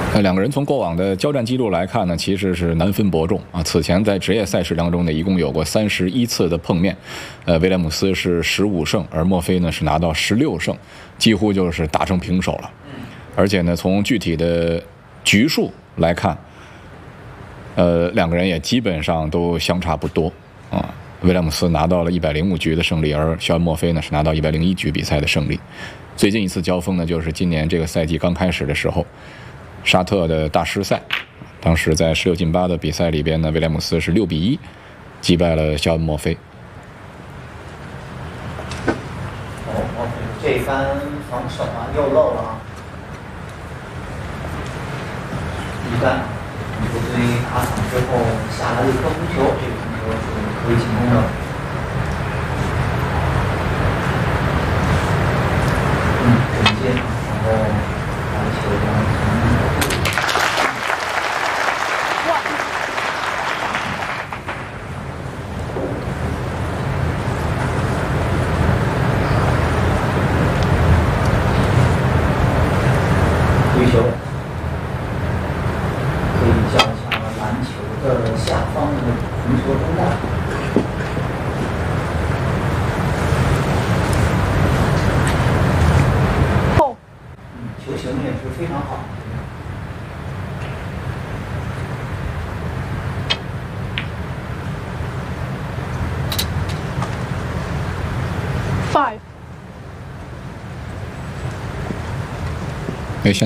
两个人从过往的交战记录来看呢，其实是难分伯仲啊。此前在职业赛事当中呢，一共有过31次的碰面，威廉姆斯是15胜，而墨菲呢是拿到16胜，几乎就是打成平手了。而且呢，从具体的局数来看，两个人也基本上都相差不多啊。威廉姆斯拿到了105局的胜利，而肖恩·墨菲呢是拿到101局比赛的胜利。最近一次交锋呢，就是今年这个赛季刚开始的时候。沙特的大师赛，当时在16进8的比赛里边呢，威廉姆斯是6比1击败了肖恩·墨菲。 墨菲这番防守啊，又漏了啊！一般球队打场之后下来一颗无球，这个进球是可以进攻的。整接，然后把球